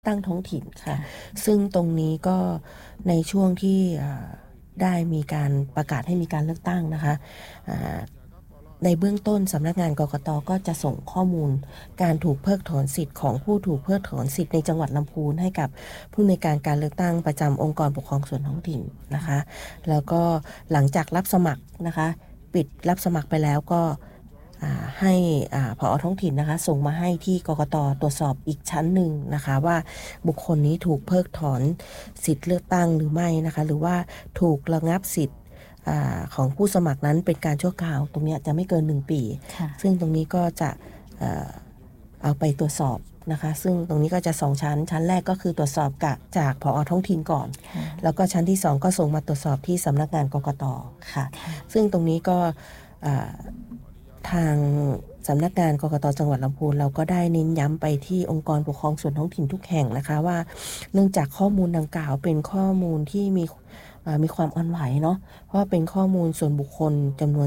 ตั้งท้องถิ่นค่ะซึ่งตรงนี้ก็ในช่วงที่ได้มีการประกาศให้มีการเลือกตั้งนะคะในเบื้องต้นสำนักงานกกต.ก็จะส่งข้อมูลการถูกเพิกถอนสิทธิ์ของผู้ถูกเพิกถอนสิทธิ์ในจังหวัดลำพูนให้กับผู้อำนวยการการเลือกตั้งประจำองค์กรปกครองส่วนท้องถิ่นนะคะแล้วก็หลังจากรับสมัครนะคะปิดรับสมัครไปแล้วก็ให้ผอ.ท้องถิ่นนะคะส่งมาให้ที่กกต.ตรวจสอบอีกชั้นหนึ่งนะคะว่าบุคคลนี้ถูกเพิกถอนสิทธิ์เลือกตั้งหรือไม่นะคะหรือว่าถูกระงับสิทธิ์ของผู้สมัครนั้นเป็นการชั่วคราวตรงนี้จะไม่เกิน1 ปีซึ่งตรงนี้ก็จะเอาไปตรวจสอบนะคะซึ่งตรงนี้ก็จะ2 ชั้นแรกก็คือตรวจสอบจากผอ.ท้องถิ่นก่อนแล้วก็ชั้นที่2ก็ส่งมาตรวจสอบที่สำนักงานกกต.ค่ะซึ่งตรงนี้ก็ทางสำนักงานกกต.จังหวัดลำพูนเราก็ได้เน้นย้ำไปที่องค์กรปกครองส่วนท้องถิ่นทุกแห่งนะคะว่าเนื่องจากข้อมูลดังกล่าวเป็นข้อมูลที่มีความอ่อนไหวเนาะเพราะเป็นข้อมูลส่วนบุคคลจำนวน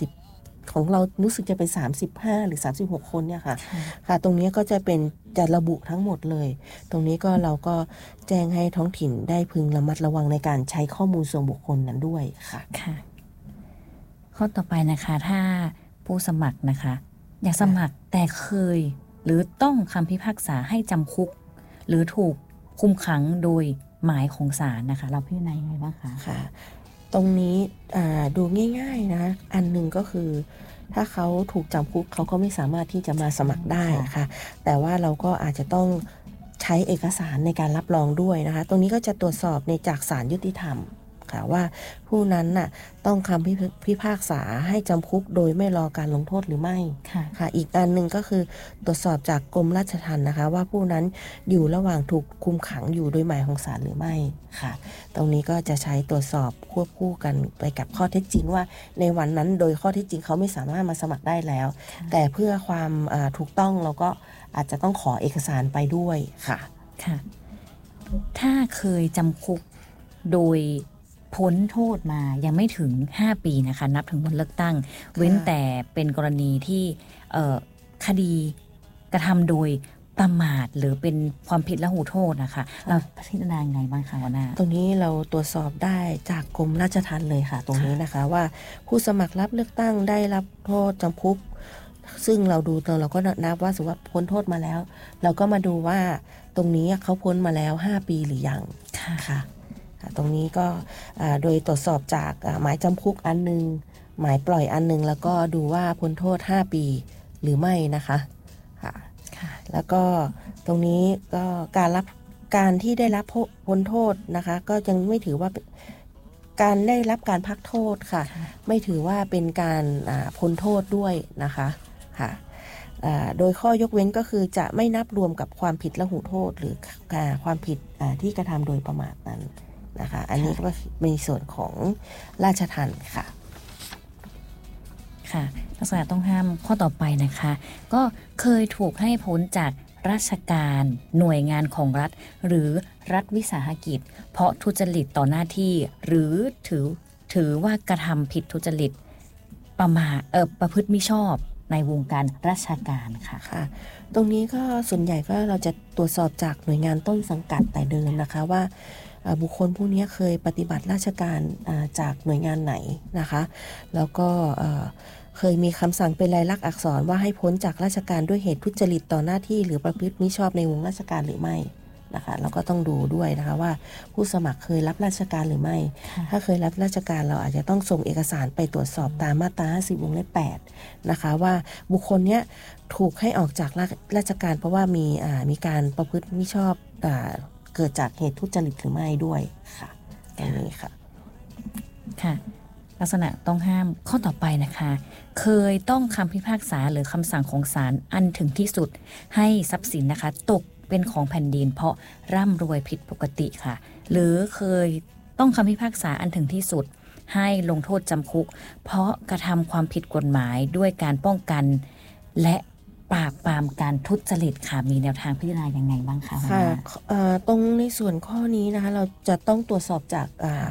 30ของเรารู้สึกจะเป็น35หรือ36คนเนี่ยค่ะตรงนี้ก็จะระบุทั้งหมดเลยตรงนี้ก็เราก็แจ้งให้ท้องถิ่นได้พึงระมัดระวังในการใช้ข้อมูลส่วนบุคคลนั้นด้วยค่ะข้อต่อไปนะคะถ้าผู้สมัครนะคะอยากสมัครแต่เคยหรือต้องคำพิพากษาให้จำคุกหรือถูกคุมขังโดยหมายของศาลนะคะเราพิจารณายังไงบ้างคะค่ะตรงนี้ดูง่ายๆนะอันหนึ่งก็คือถ้าเขาถูกจำคุกเขาก็ไม่สามารถที่จะมาสมัครได้ค่ะแต่ว่าเราก็อาจจะต้องใช้เอกสารในการรับรองด้วยนะคะตรงนี้ก็จะตรวจสอบในจากศาลยุติธรรมค่ะว่าผู้นั้นน่ะต้องคำพิพากษาให้จำคุกโดยไม่รอการลงโทษหรือไม่ค่ะอีกอันหนึ่งก็คือตรวจสอบจากกรมราชทัณฑ์นะคะว่าผู้นั้นอยู่ระหว่างถูกคุมขังอยู่โดยหมายของศาลหรือไม่ค่ะตรงนี้ก็จะใช้ตรวจสอบควบคู่กันไปกับข้อเท็จจริงว่าในวันนั้นโดยข้อเท็จจริงเขาไม่สามารถมาสมัครได้แล้วแต่เพื่อความถูกต้องเราก็อาจจะต้องขอเอกสารไปด้วยค่ะถ้าเคยจำคุกโดยพ้นโทษมายังไม่ถึง5 ปีนะคะนับถึงวันเลือกตั้งเว้นแต่เป็นกรณีที่คดีกระทำโดยประมาทหรือเป็นความผิดละหูโทษนะคะเราพิจารณาไงบ้างคะหัวหน้าตรงนี้เราตรวจสอบได้จากกรมราชทัณฑ์เลยค่ะตรงนี้นะคะว่าผู้สมัครรับเลือกตั้งได้รับโทษจำคุกซึ่งเราดูเราก็นับว่าสมมติว่าพ้นโทษมาแล้วเราก็มาดูว่าตรงนี้เขาพ้นมาแล้ว5 ปีหรือยังค่ะตรงนี้ก็โดยตรวจสอบจากหมายจำคุกอันนึงหมายปล่อยอันนึงแล้วก็ดูว่าพ้นโทษ5 ปีหรือไม่นะคะค่ะแล้วก็ตรงนี้ก็การที่ได้รับพ้นโทษนะคะก็ยังไม่ถือว่าการได้รับการพักโทษค่ะไม่ถือว่าเป็นการพ้นโทษด้วยนะคะค่ะโดยข้อยกเว้นก็คือจะไม่นับรวมกับความผิดละหูโทษหรือความผิดที่กระทำโดยประมาทนั้นนะคะอันนี้ก็เป็นส่วนของราชทัณฑ์ค่ะลักษณะต้องห้ามข้อต่อไปนะคะก็เคยถูกให้พ้นจากราชการหน่วยงานของรัฐหรือรัฐวิสาหกิจเพราะทุจริตต่อหน้าที่หรือถือว่ากระทำผิดทุจริตประพฤติมิชอบในวงการราชการค่ะตรงนี้ก็ส่วนใหญ่ก็เราจะตรวจสอบจากหน่วยงานต้นสังกัดแต่เดิมนะคะว่าบุคคลผู้นี้เคยปฏิบัติราชการจากหน่วยงานไหนนะคะแล้วก็เคยมีคำสั่งเป็นลายลักษณ์อักษรว่าให้พ้นจากราชการด้วยเหตุทุจริตต่อหน้าที่หรือประพฤติมิชอบในวงราชการหรือไม่นะคะเราก็ต้องดูด้วยนะคะว่าผู้สมัครเคยรับราชการหรือไม่ถ้าเคยรับราชการเราอาจจะต้องส่งเอกสารไปตรวจสอบตามมาตรา50 วงเล็บ 8นะคะว่าบุคคลนี้ถูกให้ออกจากราชการเพราะว่ามีการประพฤติมิชอบเกิดจากเหตุทุจริตหรือไม่ด้วยค่ะอย่างนี้ค่ะลักษณะต้องห้ามข้อต่อไปนะคะเคยต้องคำพิพากษาหรือคำสั่งของศาลอันถึงที่สุดให้ทรัพย์สินนะคะตกเป็นของแผ่นดินเพราะร่ำรวยผิดปกติค่ะหรือเคยต้องคำพิพากษาอันถึงที่สุดให้ลงโทษจำคุกเพราะกระทำความผิดกฎหมายด้วยการป้องกันและปราบปรามการทุจริตค่ะมีแนวทางพิจารณายังไงบ้างคะตรงในส่วนข้อนี้นะคะเราจะต้องตรวจสอบจาก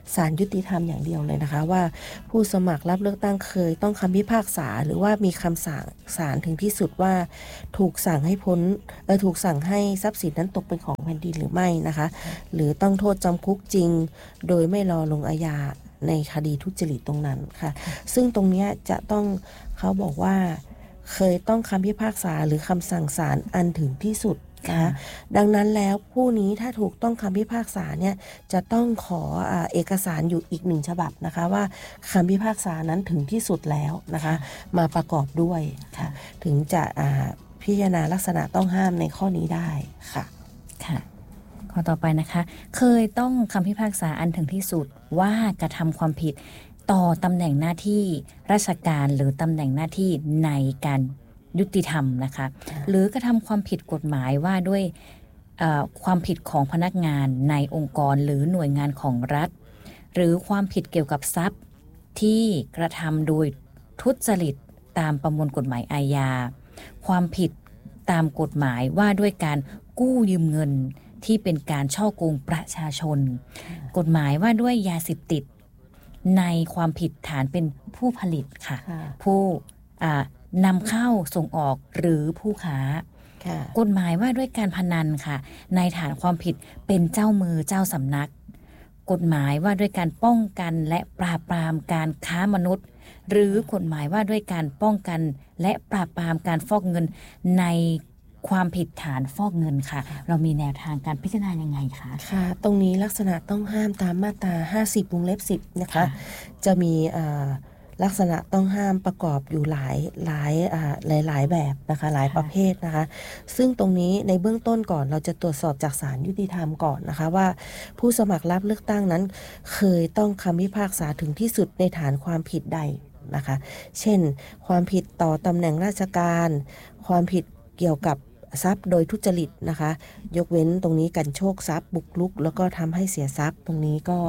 ศาลยุติธรรมอย่างเดียวเลยนะคะว่าผู้สมัครรับเลือกตั้งเคยต้องคำพิพากษาหรือว่ามีคำสั่งศาลถึงที่สุดว่าถูกสั่งให้พ้นถูกสั่งให้ทรัพย์สินนั้นตกเป็นของแผ่นดินหรือไม่นะคะหรือต้องโทษจำคุกจริงโดยไม่รอลงอาญาในคดีทุจริตตรงนั้นค่ะซึ่งตรงนี้จะต้องเขาบอกว่าเคยต้องคำพิพากษาหรือคำสั่งศาลอันถึงที่สุดนะคะดังนั้นแล้วผู้นี้ถ้าถูกต้องคำพิพากษาเนี่ยจะต้องขอเอกสารอยู่อีกหนึ่งฉบับนะคะว่าคำพิพากษานั้นถึงที่สุดแล้วนะคะมาประกอบด้วยค่ะถึงจะพิจารณาลักษณะต้องห้ามในข้อนี้ได้ค่ะค่ะข้อต่อไปนะคะเคยต้องคำพิพากษาอันถึงที่สุดว่ากระทำความผิดต่อตำแหน่งหน้าที่ราชการหรือตำแหน่งหน้าที่ในการยุติธรรมนะคะหรือกระทำความผิดกฎหมายว่าด้วยความผิดของพนักงานในองค์กรหรือหน่วยงานของรัฐหรือความผิดเกี่ยวกับทรัพย์ที่กระทำโดยทุจริตตามประมวลกฎหมายอาญาความผิดตามกฎหมายว่าด้วยการกู้ยืมเงินที่เป็นการฉ้อโกงประชาชนกฎหมายว่าด้วยยาเสพติดในความผิดฐานเป็นผู้ผลิตค่ะผู้นำเข้าส่งออกหรือผู้ค้ากฎหมายว่าด้วยการพนันค่ะในฐานความผิดเป็นเจ้ามือเจ้าสำนักกฎหมายว่าด้วยการป้องกันและปราบปรามการค้ามนุษย์หรือกฎหมายว่าด้วยการป้องกันและปราบปรามการฟอกเงินในความผิดฐานฟอกเงินค่ะเรามีแนวทางการพิจารณายังไงคะค่ะตรงนี้ลักษณะต้องห้ามตามมาตรา50 วงเล็บ 10นะคะจะมีลักษณะต้องห้ามประกอบอยู่หลายแบบนะคะหลายประเภทนะคะซึ่งตรงนี้ในเบื้องต้นก่อนเราจะตรวจสอบจากศาลยุติธรรมก่อนนะคะว่าผู้สมัครรับเลือกตั้งนั้นเคยต้องคำพิพากษาถึงที่สุดในฐานความผิดใดนะคะเช่นความผิดต่อตำแหน่งราชการความผิดเกี่ยวกับทรัพย์โดยทุจริตนะคะยกเว้นตรงนี้กันโชคทรัพย์บุกรุกแล้วก็ทำให้เสียทรัพย์ตรงนี้ก็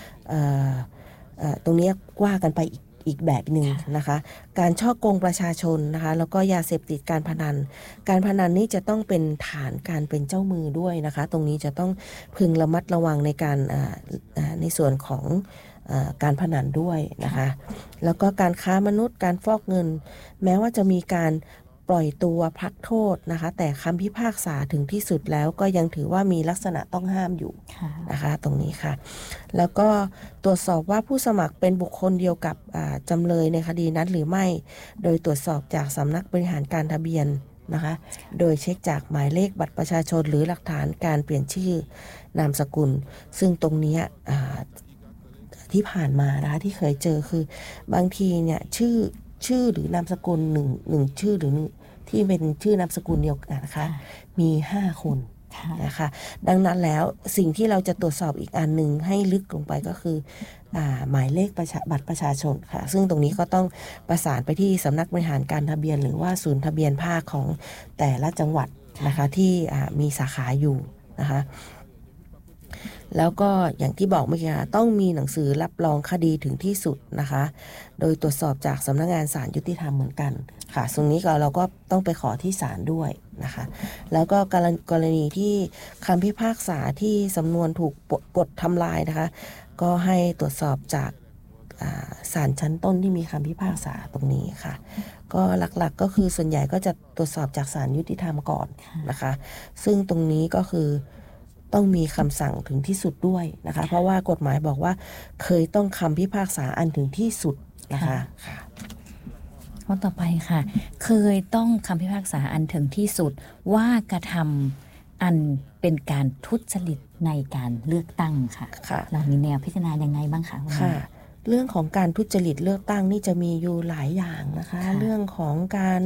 ตรงนี้ว่ากันไปอีกแบบหนึ่งนะคะการฉ้อโกงประชาชนนะคะแล้วก็ยาเสพติดการพนันนี่จะต้องเป็นฐานการเป็นเจ้ามือด้วยนะคะตรงนี้จะต้องพึงระมัดระวังในการในส่วนของการพนันด้วยนะคะแล้วก็การค้ามนุษย์การฟอกเงินแม้ว่าจะมีการปล่อยตัวพักโทษนะคะแต่คำพิพากษาถึงที่สุดแล้วก็ยังถือว่ามีลักษณะต้องห้ามอยู่นะคะตรงนี้ค่ะแล้วก็ตรวจสอบว่าผู้สมัครเป็นบุคคลเดียวกับจำเลยในคดีนั้นหรือไม่โดยตรวจสอบจากสำนักบริหารการทะเบียนนะคะโดยเช็คจากหมายเลขบัตรประชาชนหรือหลักฐานการเปลี่ยนชื่อนามสกุลซึ่งตรงนี้ที่ผ่านมานะคะที่เคยเจอคือบางทีเนี่ยชื่อหรือนามสกุลหนึ่งชื่อหรือที่เป็นชื่อนามสกุลเดียวกันนะคะมี5 คนนะคะดังนั้นแล้วสิ่งที่เราจะตรวจสอบอีกอันหนึ่งให้ลึกลงไปก็คือหมายเลขบัตรประชาชนค่ะซึ่งตรงนี้ก็ต้องประสานไปที่สำนักบริหารการทะเบียนหรือว่าศูนย์ทะเบียนภาคของแต่ละจังหวัดนะคะที่มีสาขาอยู่นะคะแล้วก็อย่างที่บอกเมื่อกี้ต้องมีหนังสือรับรองคดีถึงที่สุดนะคะโดยตรวจสอบจากสำนักงานศาลยุติธรรมเหมือนกันค่ะตรงนี้เราก็ต้องไปขอที่ศาลด้วยนะคะแล้วก็กรณีที่คำพิพากษาที่สำนวนถูกปลดทำลายนะคะก็ให้ตรวจสอบจากศาลชั้นต้นที่มีคำพิพากษาตรงนี้ค่ะก็หลักๆก็คือส่วนใหญ่ก็จะตรวจสอบจากศาลยุติธรรมก่อนนะคะซึ่งตรงนี้ก็คือต้องมีคำสั่งถึงที่สุดด้วยนะคะเพราะว่ากฎหมายบอกว่าเคยต้องคำพิพากษาอันถึงที่สุดนะคะข้อต่อไปค่ะเคยต้องคำพิพากษาอันถึงที่สุดว่ากระทำอันเป็นการทุจริตในการเลือกตั้งค่ะเรามีแนวพิจารณายังไงบ้างคะค่ะเรื่องของการทุจริตเลือกตั้งนี่จะมีอยู่หลายอย่างนะคะเรื่องของการ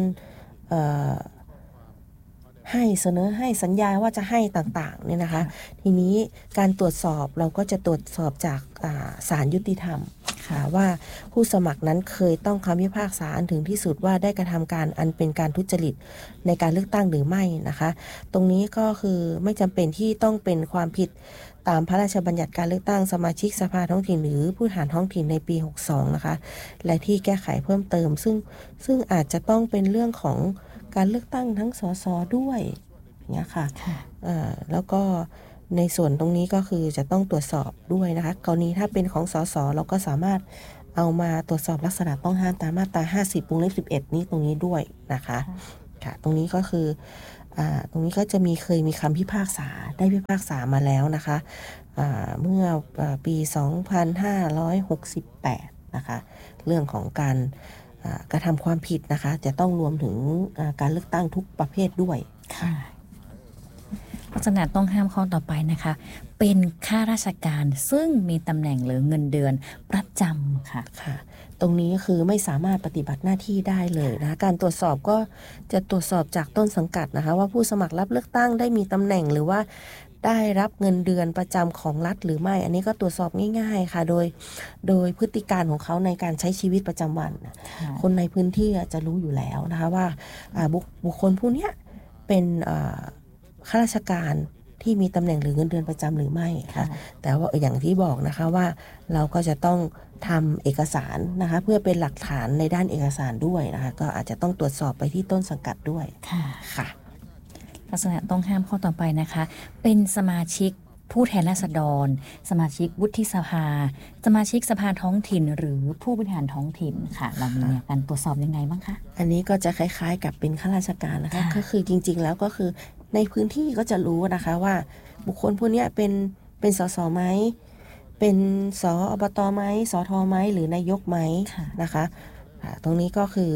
ให้เสนอให้สัญญาว่าจะให้ต่างๆเนี่ยนะคะทีนี้การตรวจสอบเราก็จะตรวจสอบจากศาลยุติธรรมว่าผู้สมัครนั้นเคยต้องคำพิพากษาอันถึงที่สุดว่าได้กระทำการอันเป็นการทุจริตในการเลือกตั้งหรือไม่นะคะตรงนี้ก็คือไม่จำเป็นที่ต้องเป็นความผิดตามพระราชบัญญัติการเลือกตั้งสมาชิกสภาท้องถิ่นหรือผู้บริหารท้องถิ่นในปี62นะคะและที่แก้ไขเพิ่มเติมซึ่งอาจจะต้องเป็นเรื่องของการเลือกตั้งทั้งสสด้วยอย่างเงี้ยค่ะแล้วก็ในส่วนตรงนี้ก็คือจะต้องตรวจสอบด้วยนะคะกรณีถ้าเป็นของสสเราก็สามารถเอามาตรวจสอบลักษณะต้องห้ามตามมาตรา50วงเล็บ11นี้ตรงนี้ด้วยนะคะค่ะตรงนี้ก็คือตรงนี้ก็จะเคยมีคำพิพากษาได้พิพากษามาแล้วนะคะเมื่อปี2568นะคะเรื่องของการกระทำความผิดนะคะจะต้องรวมถึงการเลือกตั้งทุกประเภทด้วยค่ะลักษณะต้องห้ามข้อต่อไปนะคะเป็นข้าราชการซึ่งมีตำแหน่งหรือเงินเดือนประจำค่ะตรงนี้คือไม่สามารถปฏิบัติหน้าที่ได้เลยนะการตรวจสอบก็จะตรวจสอบจากต้นสังกัดนะคะว่าผู้สมัครรับเลือกตั้งได้มีตำแหน่งหรือว่าได้รับเงินเดือนประจำของรัฐหรือไม่อันนี้ก็ตรวจสอบง่ายๆค่ะโดยพฤติการของเขาในการใช้ชีวิตประจำวันคนในพื้นที่จะรู้อยู่แล้วนะคะว่าบุคคลผู้นี้เป็นข้าราชการที่มีตำแหน่งหรือเงินเดือนประจำหรือไม่ค่ะแต่ว่าอย่างที่บอกนะคะว่าเราก็จะต้องทำเอกสารนะคะเพื่อเป็นหลักฐานในด้านเอกสารด้วยนะคะก็อาจจะต้องตรวจสอบไปที่ต้นสังกัดด้วยค่ะลักษณะต้องห้ามข้อต่อไปนะคะเป็นสมาชิกผู้แทนราษฎรสมาชิกวุฒิสภาสมาชิกสภาท้องถิ่นหรือผู้บริหารท้องถิ่นค่ะเรามีการตรวจสอบยังไงบ้างคะอันนี้ก็จะคล้ายๆกับเป็นข้าราชการนะคะก็คือจริงๆแล้วก็คือในพื้นที่ก็จะรู้นะคะว่าบุคคลพวกนี้เป็นสสไหมเป็นสอบตไหมสทไหมหรือนายกไหมนะคะตรงนี้ก็คือ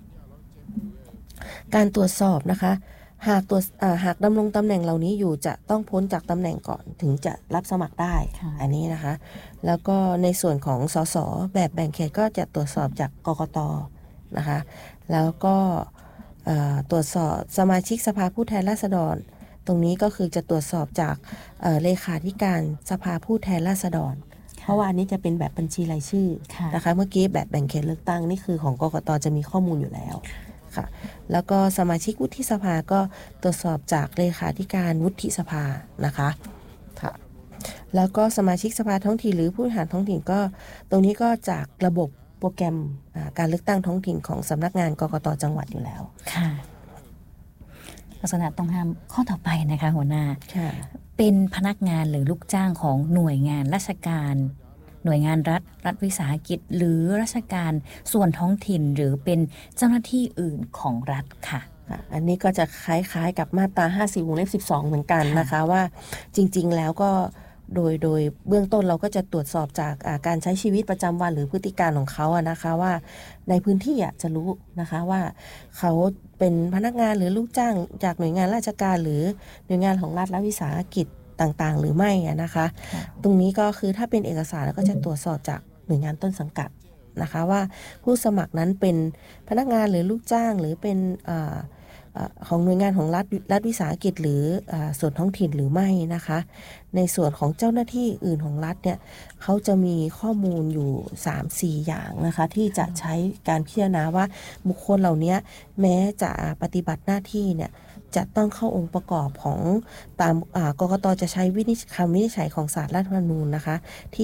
การตรวจสอบนะคะหากดำรงตำแหน่งเหล่านี้อยู่จะต้องพ้นจากตำแหน่งก่อนถึงจะรับสมัครได้อันนี้นะคะแล้วก็ในส่วนของสสแบบแบ่งเขตก็จะตรวจสอบจากกกต.นะคะแล้วก็ตรวจสอบสมาชิกสภาผู้แทนราษฎรตรงนี้ก็คือจะตรวจสอบจากเลขาธิการสภาผู้แทนราษฎรเพราะว่าอันนี้จะเป็นแบบบัญชีรายชื่อนะคะเมื่อกี้แบบแบ่งเขตเลือกตั้งนี่คือของกกต.จะมีข้อมูลอยู่แล้วค่ะแล้วก็สมาชิกวุฒิสภาก็ตรวจสอบจากเลขาธิการวุฒิสภานะคะค่ะแล้วก็สมาชิกสภาท้องถิ่นหรือผู้บริหารท้องถิ่นก็ตรงนี้ก็จากระบบโปรแกรมการเลือกตั้งท้องถิ่นของสำนักงานกกต.จังหวัดอยู่แล้วค่ะลักษณะต้องห้ามข้อต่อไปนะคะหัวหน้าเป็นพนักงานหรือลูกจ้างของหน่วยงานราชการหน่วยงานรัฐวิสาหกิจหรือราชการส่วนท้องถิ่นหรือเป็นเจ้าหน้าที่อื่นของรัฐค่ะอันนี้ก็จะคล้ายๆกับมาตรา50วงเล็บ12เหมือนกันนะคะว่าจริงๆแล้วก็โดยเบื้องต้นเราก็จะตรวจสอบจากการใช้ชีวิตประจำวันหรือพฤติการของเขานะคะว่าในพื้นที่จะรู้นะคะว่าเขาเป็นพนักงานหรือลูกจ้างจากหน่วยงานราชการหรือหน่วยงานของรัฐและวิสาหกิจต่างๆหรือไม่นะคะตรงนี้ก็คือถ้าเป็นเอกสารแล้วก็จะตรวจสอบจากหน่วยงานต้นสังกัดนะคะว่าผู้สมัครนั้นเป็นพนักงานหรือลูกจ้างหรือเป็นของหน่วยงานของรัฐวิสาหกิจหรือส่วนท้องถิ่นหรือไม่นะคะในส่วนของเจ้าหน้าที่อื่นของรัฐเนี่ยเขาจะมีข้อมูลอยู่ 3-4 อย่างนะคะที่จะใช้การพิจารณาว่าบุคคลเหล่านี้แม้จะปฏิบัติหน้าที่เนี่ยจะต้องเข้าองค์ประกอบของตามกกต.จะใช้คำวินิจฉัยของศาลรัฐธรรมนูญนะคะที่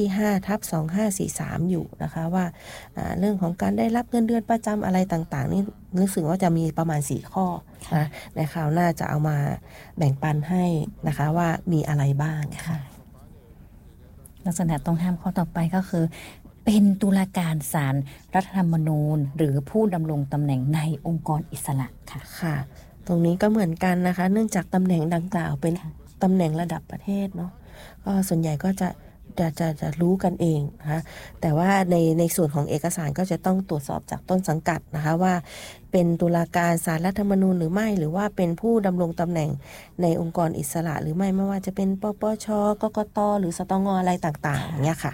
5/2543 อยู่นะคะว่าเรื่องของการได้รับเงินเดือนประจำอะไรต่างๆนี่รู้สึกว่าจะมีประมาณ4ข้อนะในคราวหน้าจะเอามาแบ่งปันให้นะคะว่ามีอะไรบ้างค่ะลักษณะต้องห้ามข้อต่อไปก็คือเป็นตุลาการศาลรัฐธรรมนูญหรือผู้ดำรงตำแหน่งในองค์กรอิสระค่ะตรงนี้ก็เหมือนกันนะคะเนื่องจากตำแหน่งดังกล่าวเป็นตำแหน่งระดับประเทศเนาะก็ส่วนใหญ่ก็จะรู้กันเองนะคะแต่ว่าในส่วนของเอกสารก็จะต้องตรวจสอบจากต้นสังกัดนะคะว่าเป็นตุลาการศาลรัฐธรรมนูญหรือไม่หรือว่าเป็นผู้ดำรงตำแหน่งในองค์กรอิสระหรือไม่ว่าจะเป็นปปช.กกต.หรือสตง.อะไรต่างๆอย่างเงี้ยค่ะ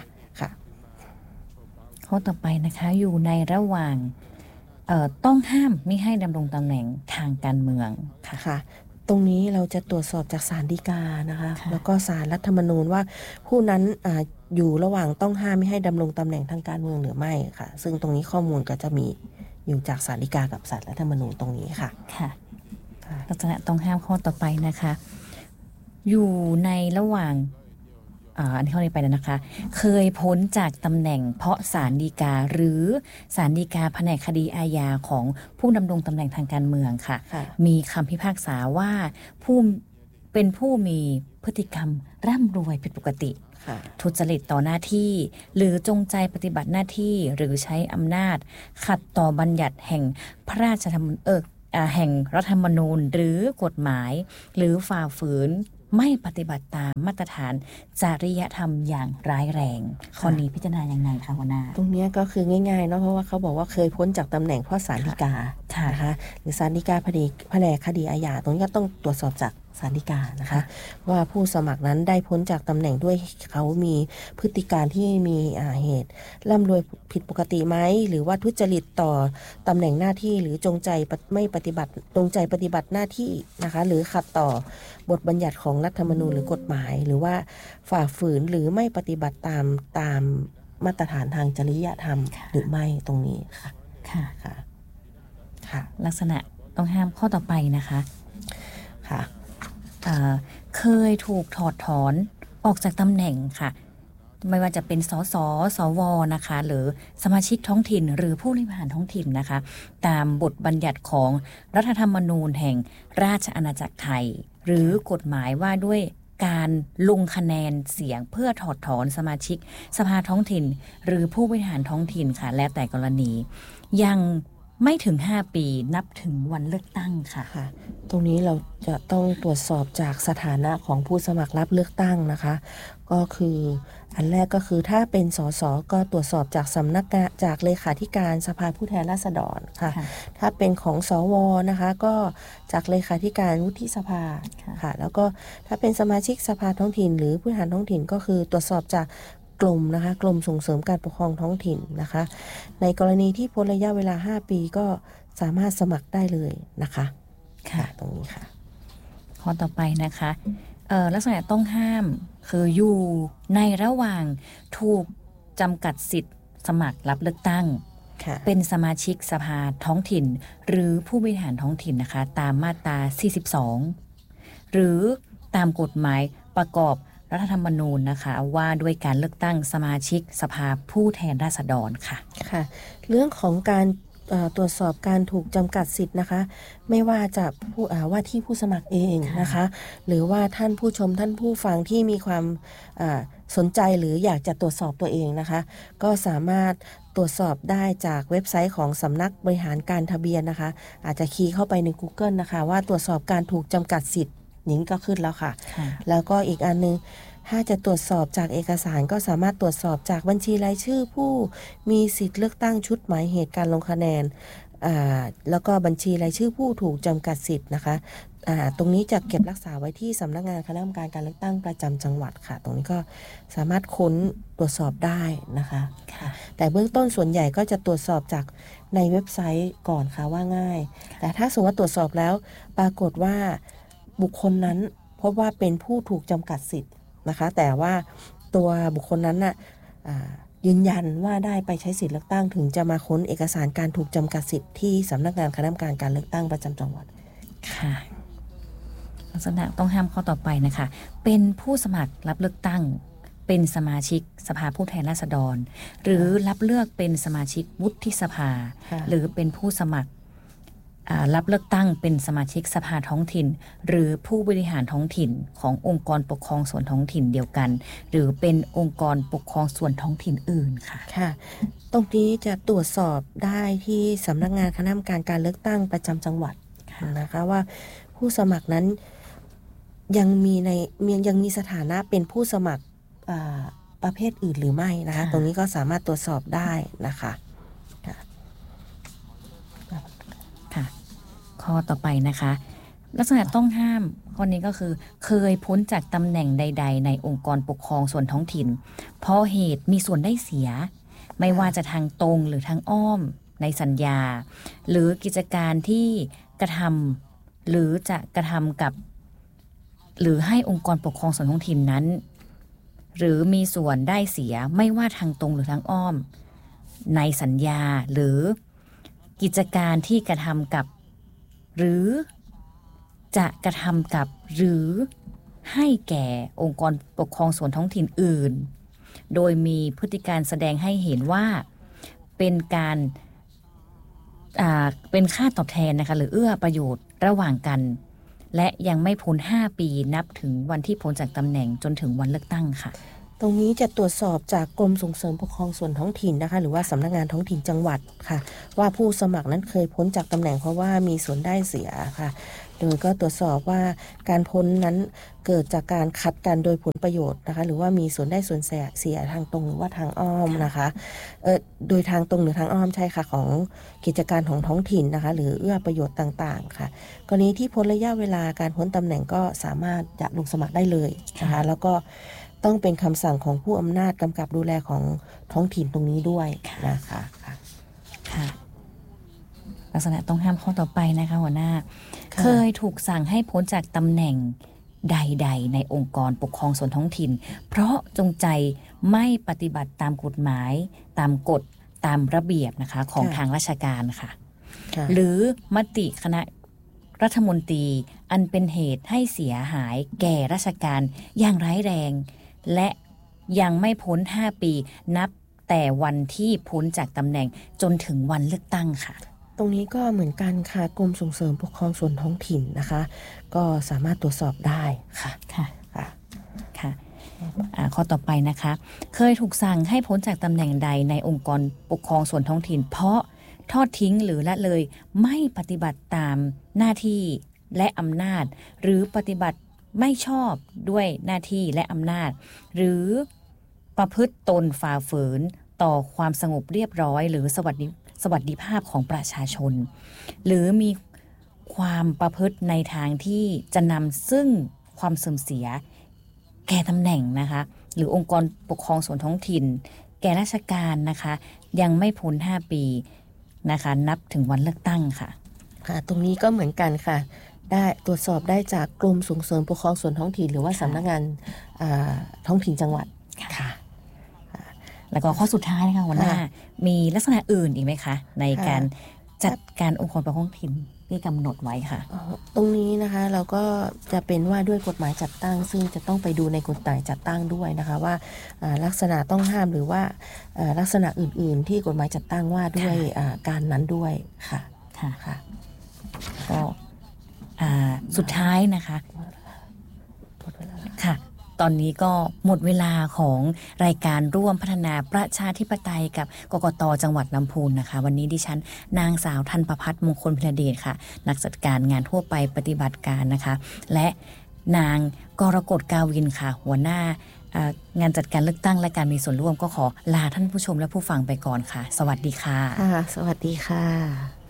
ข้อต่อไปนะคะอยู่ในระหว่างต้องห้ามไม่ให้ดำรงตำแหน่งทางการเมืองค่ะตรงนี้เราจะตรวจสอบจากศาลฎีกานะคะแล้วก็ศาลรัฐธรรมนูญว่าผู้นั้นอยู่ระหว่างต้องห้ามไม่ให้ดำรงตำแหน่งทางการเมืองหรือไม่ค่ะซึ่งตรงนี้ข้อมูลก็จะมีอยู่จากศาลฎีกากับศาลรัฐธรรมนูญตรงนี้ค่ะลักษณะต้องห้ามข้อต่อไปนะคะอยู่ในระหว่างอันนี้เข้าไปแล้วนะคะเคยพ้นจากตำแหน่งเพราะศาลฎีกาหรือศาลฎีกาแผนกคดีอาญาของผู้ดำรงตำแหน่งทางการเมืองค่ะมีคำพิพากษาว่าผู้เป็นผู้มีพฤติกรรมร่ำรวยผิดปกติทุจริตต่อหน้าที่หรือจงใจปฏิบัติหน้าที่หรือใช้อำนาจขัดต่อบัญญัติแห่งพระราชธรรมแห่งรัฐธรรมนูญหรือกฎหมายหรือฝ่าฝืนไม่ปฏิบัติตามมาตรฐานจริยธรรมอย่างร้ายแรงข้อนี้พิจารณาอย่างไรคะหัวหน้าตรงนี้ก็คือง่ายๆเนาะเพราะว่าเขาบอกว่าเคยพ้นจากตำแหน่งเพราะศาลฎีกานะคะหรือศาลฎีกาแผนกคดีอาญาตรงนี้ก็ต้องตรวจสอบจากศาลฎีกานะคะว่าผู้สมัครนั้นได้พ้นจากตำแหน่งด้วยเขามีพฤติการที่มีเหตุร่ำรวยผิดปกติไหมหรือว่าทุจริตต่อตำแหน่งหน้าที่หรือจงใจไม่ปฏิบัติจงใจปฏิบัติหน้าที่นะคะหรือขัดต่อบทบัญญัติของรัฐธรรมนูญหรือกฎหมายหรือว่าฝ่าฝืนหรือไม่ปฏิบัติตามมาตรฐานทางจริยธรรมหรือไม่ตรงนี้ค่ะค่ะลักษณะต้องห้ามข้อต่อไปนะคะค่ะเคยถูกถอดถอนออกจากตำแหน่งค่ะไม่ว่าจะเป็นสสสวนะคะหรือสมาชิกท้องถิ่นหรือผู้บริหารท้องถิ่นนะคะตามบทบัญญัติของรัฐธรรมนูญแห่งราชอาณาจักรไทยหรือกฎหมายว่าด้วยการลงคะแนนเสียงเพื่อถอดถอนสมาชิกสภาท้องถิ่นหรือผู้บริหารท้องถิ่นค่ะแล้วแต่กรณียังไม่ถึง5ปีนับถึงวันเลือกตั้งค่ะตรงนี้เราจะต้องตรวจสอบจากสถานะของผู้สมัครรับเลือกตั้งนะคะก็คืออันแรกก็คือถ้าเป็นสสก็ตรวจสอบจากสำนักงานจากเลขาธิการสภาผู้แทนราษฎรค่ะถ้าเป็นของสวนะคะก็จากเลขาธิการวุฒิสภาค่ะแล้วก็ถ้าเป็นสมาชิกสภาท้องถิ่นหรือผู้บริหารท้องถิ่นก็คือตรวจสอบจากกลุ่มนะคะกลุ่มส่งเสริมการปกครองท้องถิ่นนะคะในกรณีที่พ้นระยะเวลา5ปีก็สามารถสมัครได้เลยนะคะค่ะตรงนี้ค่ะข้อต่อไปนะคะลักษณะต้องห้ามคืออยู่ในระหว่างถูกจำกัดสิทธิ์สมัครรับเลือกตั้งเป็นสมาชิกสภาท้องถิ่นหรือผู้บริหารท้องถิ่นนะคะตามมาตรา42หรือตามกฎหมายประกอบรัฐธรรมนูญนะคะว่าด้วยการเลือกตั้งสมาชิกสภาผู้แทนราษฎรค่ะเรื่องของการตรวจสอบการถูกจำกัดสิทธิ์นะคะไม่ว่าจะว่าที่ผู้สมัครเองนะคะหรือว่าท่านผู้ชมท่านผู้ฟังที่มีความสนใจหรืออยากจะตรวจสอบตัวเองนะคะก็สามารถตรวจสอบได้จากเว็บไซต์ของสำนักบริหารการทะเบียนนะคะอาจจะคีย์เข้าไปใน Google นะคะว่าตรวจสอบการถูกจำกัดสิทธิ์นี้ก็ขึ้นแล้วค่ะแล้วก็อีกอันนึงถ้าจะตรวจสอบจากเอกสารก็สามารถตรวจสอบจากบัญชีรายชื่อผู้มีสิทธิ์เลือกตั้งชุดหมายเหตุการลงคะแนนแล้วก็บัญชีรายชื่อผู้ถูกจำกัดสิทธิ์นะคะตรงนี้จะเก็บรักษาไว้ที่สำนักงานคณะกรรมการการเลือกตั้งประจำจังหวัดค่ะตรงนี้ก็สามารถค้นตรวจสอบได้นะคะแต่เบื้องต้นส่วนใหญ่ก็จะตรวจสอบจากในเว็บไซต์ก่อนค่ะว่าง่ายแต่ถ้าสมมติว่าตรวจสอบแล้วปรากฏว่าบุคคลนั้นพบว่าเป็นผู้ถูกจำกัดสิทธิ์นะคะแต่ว่าตัวบุคคลนั้นน่ะยืนยันว่าได้ไปใช้สิทธิ์เลือกตั้งถึงจะมาค้นเอกสารการถูกจำกัดสิทธิ์ที่สำนักงานคณะกรรมการการเลือกตั้งประจำจังหวัดค่ะลักษณะต้องห้ามข้อต่อไปนะคะเป็นผู้สมัครรับเลือกตั้งเป็นสมาชิกสภาผู้แทนราษฎรหรือรับเลือกเป็นสมาชิกวุฒิสภาหรือเป็นผู้สมัครรับเลือกตั้งเป็นสมาชิกสภาท้องถิ่นหรือผู้บริหารท้องถิ่นขององค์กรปกครองส่วนท้องถิ่นเดียวกันหรือเป็นองค์กรปกครองส่วนท้องถิ่นอื่นค่ะตรงนี้จะตรวจสอบได้ที่สำนักงานคณะกรรมการการเลือกตั้งประจำจังหวัดนะคะว่าผู้สมัครนั้นยังมีสถานะเป็นผู้สมัครประเภทอื่นหรือไม่นะคะตรงนี้ก็สามารถตรวจสอบได้นะคะข้อต่อไปนะคะลักษณะต้องห้ามข้อนี้ก็คือเคยพ้นจากตำแหน่งใดๆในองค์กรปกครองส่วนท้องถิ่นเพราะเหตุมีส่วนได้เสียไม่ว่าจะทางตรงหรือทางอ้อมในสัญญาหรือกิจการที่กระทำหรือจะกระทำกับหรือให้องค์กรปกครองส่วนท้องถิ่นนั้นหรือมีส่วนได้เสียไม่ว่าทางตรงหรือทางอ้อมในสัญญาหรือกิจการที่กระทำกับหรือจะกระทำกับหรือให้แก่องค์กรปกครองส่วนท้องถิ่นอื่นโดยมีพฤติการแสดงให้เห็นว่าเป็นการเป็นค่าตอบแทนนะคะหรือเอื้อประโยชน์ระหว่างกันและยังไม่พ้น5ปีนับถึงวันที่พ้นจากตำแหน่งจนถึงวันเลือกตั้งค่ะตรงนี้จะตรวจสอบจากกรมส่งเสริมปกครองส่วนท้องถิ่นนะคะหรือว่าสำนักงานท้องถิ่นจังหวัดค่ะว่าผู้สมัครนั้นเคยพ้นจากตำแหน่งเพราะว่ามีส่วนได้เสียค่ะโดยก็ตรวจสอบว่าการพ้นนั้นเกิดจากการขัดกันโดยผลประโยชน์นะคะหรือว่ามีส่วนได้ส่วนเสียทางตรงหรือว่าทางอ้อมนะคะโดยทางตรงหรือทางอ้อมใช่ค่ะของกิจการของท้องถิ่นนะคะหรือเอื้อประโยชน์ต่างๆค่ะกรณีที่พ้นระยะเวลาการพ้นตำแหน่งก็สามารถจะลงสมัครได้เลยนะคะแล้วก็ต้องเป็นคำสั่งของผู้อำนาจกำกับดูแลของท้องถิ่นตรงนี้ด้วยนะคะค่ะลักษณะต้องห้ามข้อต่อไปนะคะหัวหน้าเคยถูกสั่งให้พ้นจากตำแหน่งใดๆในองค์กรปกครองส่วนท้องถิ่นเพราะจงใจไม่ปฏิบัติตามกฎหมายตามกฎตามระเบียบนะคะของทางราชการค่ะหรือมติคณะรัฐมนตรีอันเป็นเหตุให้เสียหายแก่ราชการอย่างร้ายแรงและยังไม่พ้น5ปีนับแต่วันที่พ้นจากตำแหน่งจนถึงวันเลือกตั้งค่ะตรงนี้ก็เหมือนกันค่ะกรมส่งเสริมปกครองส่วนท้องถิ่นนะคะก็สามารถตรวจสอบได้ค่ะค่ะข้อต่อไปนะคะเคยถูกสั่งให้พ้นจากตำแหน่งใดในองค์กรปกครองส่วนท้องถิ่นเพราะทอดทิ้งหรือละเลยไม่ปฏิบัติตามหน้าที่และอำนาจหรือปฏิบัติไม่ชอบด้วยหน้าที่และอำนาจหรือประพฤติตนฝ่าฝืนต่อความสงบเรียบร้อยหรือสวัสดิภาพของประชาชนหรือมีความประพฤติในทางที่จะนำซึ่งความเสื่อมเสียแก่ตำแหน่งนะคะหรือองค์กรปกครองส่วนท้องถิ่นแก่ราชการนะคะยังไม่พ้น5ปีนะคะนับถึงวันเลือกตั้งค่ะตรงนี้ก็เหมือนกันค่ะได้ตรวจสอบได้จากกรมส่งเสริมปกครองส่วนท้องถิ่นหรือว่าสำนักงานท้องถิ่นจังหวัดค่ะแล้วก็ข้อสุดท้ายนะคะหัวหน้ามีลักษณะอื่นอีกไหมคะในการจัดการองค์กรปกครองท้องถิ่นที่กำหนดไว้ค่ะตรงนี้นะคะเราก็จะเป็นว่าด้วยกฎหมายจัดตั้งซึ่งจะต้องไปดูในกฎหมายจัดตั้งด้วยนะคะว่าลักษณะต้องห้ามหรือว่าลักษณะอื่นๆที่กฎหมายจัดตั้งว่าด้วยการนั้นด้วยค่ะก็สุดท้ายนะคะค่ะตอนนี้ก็หมดเวลาของรายการร่วมพัฒนาประชาธิปไตยกับกกต.จังหวัดลำพูนนะคะวันนี้ดิฉันนางสาวธันประภัทรมงคลพิรเดชค่ะนักจัดการงานทั่วไปปฏิบัติการนะคะและนางกรกฎกาวินค่ะหัวหน้างานจัดการเลือกตั้งและการมีส่วนร่วมก็ขอลาท่านผู้ชมและผู้ฟังไปก่อนค่ะสวัสดีค่ะสวัสดีค่ะ